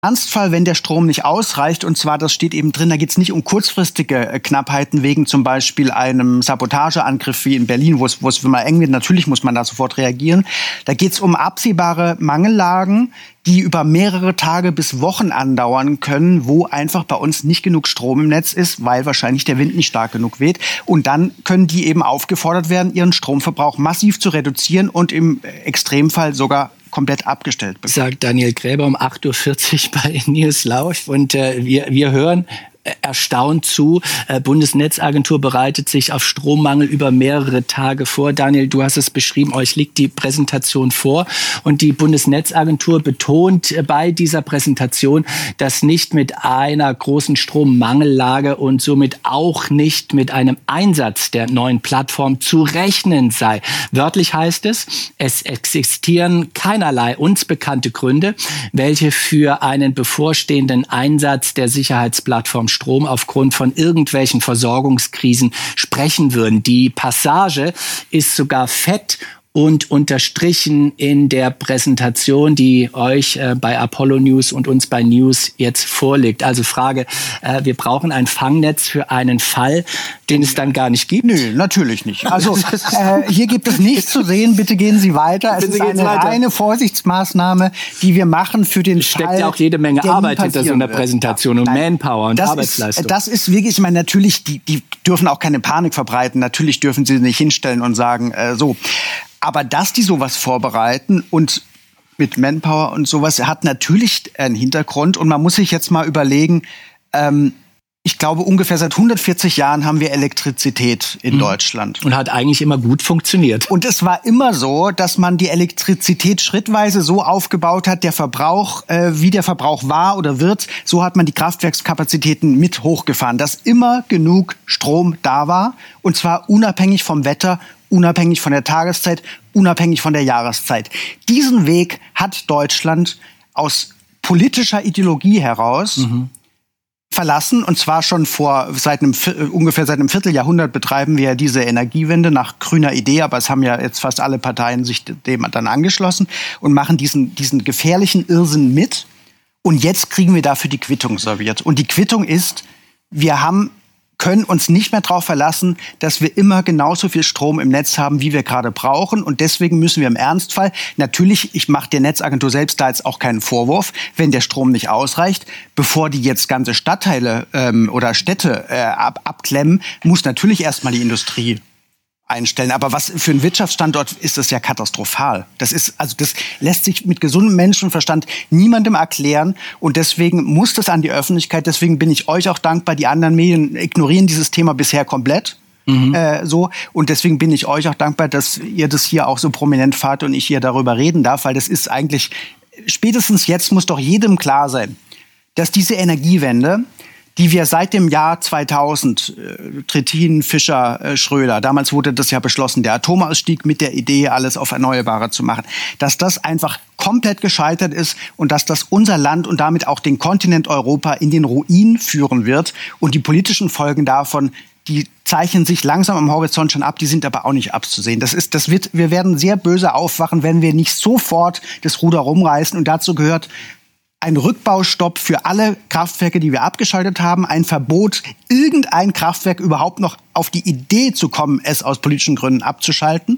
Ernstfall, wenn der Strom nicht ausreicht, und zwar, das steht eben drin, da geht es nicht um kurzfristige Knappheiten wegen zum Beispiel einem Sabotageangriff wie in Berlin, wo es mal eng wird, natürlich muss man da sofort reagieren. Da geht es um absehbare Mangellagen, die über mehrere Tage bis Wochen andauern können, wo einfach bei uns nicht genug Strom im Netz ist, weil wahrscheinlich der Wind nicht stark genug weht. Und dann können die eben aufgefordert werden, ihren Stromverbrauch massiv zu reduzieren und im Extremfall sogar komplett abgestellt bekommen. Sagt Daniel Gräber um 8.40 Uhr bei News Live. Und wir hören erstaunt zu. Bundesnetzagentur bereitet sich auf Strommangel über mehrere Tage vor. Daniel, du hast es beschrieben, euch liegt die Präsentation vor. Und die Bundesnetzagentur betont bei dieser Präsentation, dass nicht mit einer großen Strommangellage und somit auch nicht mit einem Einsatz der neuen Plattform zu rechnen sei. Wörtlich heißt es, es existieren keinerlei uns bekannte Gründe, welche für einen bevorstehenden Einsatz der Sicherheitsplattform Strom aufgrund von irgendwelchen Versorgungskrisen sprechen würden. Die Passage ist sogar fett und unterstrichen in der Präsentation, die euch bei Apollo News und uns bei News jetzt vorliegt. Also Frage, wir brauchen ein Fangnetz für einen Fall, den es dann gar nicht gibt? Nö, natürlich nicht. Also hier gibt es nichts zu sehen. Bitte gehen Sie weiter. Es ist eine reine Vorsichtsmaßnahme, die wir machen für den Fall. Steckt ja auch jede Menge Arbeit hinter so einer Präsentation und Manpower und Arbeitsleistung. Das ist wirklich, ich meine, natürlich, die dürfen auch keine Panik verbreiten. Natürlich dürfen sie nicht hinstellen und sagen, so. Aber dass die sowas vorbereiten und mit Manpower und sowas, hat natürlich einen Hintergrund. Und man muss sich jetzt mal überlegen, ich glaube, ungefähr seit 140 Jahren haben wir Elektrizität in Deutschland. Und hat eigentlich immer gut funktioniert. Und es war immer so, dass man die Elektrizität schrittweise so aufgebaut hat, der Verbrauch, wie der Verbrauch war oder wird, so hat man die Kraftwerkskapazitäten mit hochgefahren, dass immer genug Strom da war. Und zwar unabhängig vom Wetter, unabhängig von der Tageszeit, unabhängig von der Jahreszeit. Diesen Weg hat Deutschland aus politischer Ideologie heraus verlassen. Und zwar schon ungefähr seit einem Vierteljahrhundert betreiben wir diese Energiewende nach grüner Idee. Aber es haben ja jetzt fast alle Parteien sich dem dann angeschlossen und machen diesen gefährlichen Irrsinn mit. Und jetzt kriegen wir dafür die Quittung serviert. Und die Quittung ist, wir können uns nicht mehr darauf verlassen, dass wir immer genauso viel Strom im Netz haben, wie wir gerade brauchen. Und deswegen müssen wir im Ernstfall, natürlich, ich mache der Netzagentur selbst da jetzt auch keinen Vorwurf, wenn der Strom nicht ausreicht, bevor die jetzt ganze Stadtteile oder Städte abklemmen, muss natürlich erstmal die Industrie einstellen. Aber was für einen Wirtschaftsstandort ist das ja katastrophal. Das lässt sich mit gesundem Menschenverstand niemandem erklären. Und deswegen muss das an die Öffentlichkeit. Deswegen bin ich euch auch dankbar. Die anderen Medien ignorieren dieses Thema bisher komplett. Und deswegen bin ich euch auch dankbar, dass ihr das hier auch so prominent fahrt und ich hier darüber reden darf. Weil das ist eigentlich, spätestens jetzt muss doch jedem klar sein, dass diese Energiewende, die wir seit dem Jahr 2000, Trittin, Fischer, Schröder, damals wurde das ja beschlossen, der Atomausstieg mit der Idee, alles auf Erneuerbare zu machen, dass das einfach komplett gescheitert ist und dass das unser Land und damit auch den Kontinent Europa in den Ruin führen wird. Und die politischen Folgen davon, die zeichnen sich langsam am Horizont schon ab, die sind aber auch nicht abzusehen. Wir werden sehr böse aufwachen, wenn wir nicht sofort das Ruder rumreißen. Und dazu gehört ein Rückbaustopp für alle Kraftwerke, die wir abgeschaltet haben, ein Verbot, irgendein Kraftwerk überhaupt noch auf die Idee zu kommen, es aus politischen Gründen abzuschalten.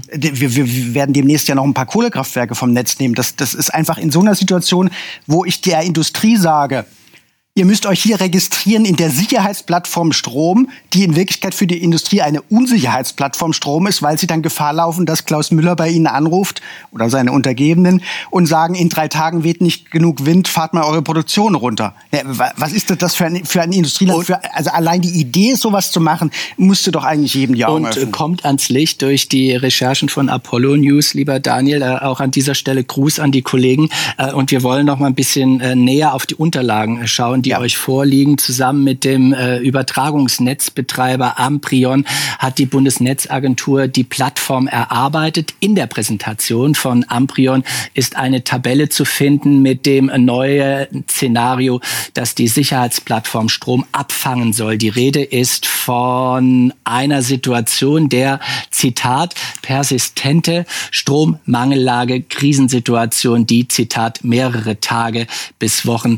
Wir werden demnächst ja noch ein paar Kohlekraftwerke vom Netz nehmen. Das ist einfach in so einer Situation, wo ich der Industrie sage, ihr müsst euch hier registrieren in der Sicherheitsplattform Strom, die in Wirklichkeit für die Industrie eine Unsicherheitsplattform Strom ist, weil sie dann Gefahr laufen, dass Klaus Müller bei ihnen anruft oder seine Untergebenen und sagen, in 3 Tagen weht nicht genug Wind, fahrt mal eure Produktion runter. Ja, was ist das für ein Industrieland? Also allein die Idee, sowas zu machen, müsste doch eigentlich jedem die Augen öffnen. Und kommt ans Licht durch die Recherchen von Apollo News, lieber Daniel. Auch an dieser Stelle Gruß an die Kollegen. Und wir wollen noch mal ein bisschen näher auf die Unterlagen schauen, die euch vorliegen. Zusammen mit dem Übertragungsnetzbetreiber Amprion hat die Bundesnetzagentur die Plattform erarbeitet. In der Präsentation von Amprion ist eine Tabelle zu finden mit dem neuen Szenario, dass die Sicherheitsplattform Strom abfangen soll. Die Rede ist von einer Situation der, Zitat, persistente Strommangellage, Krisensituation, die, Zitat, mehrere Tage bis Wochen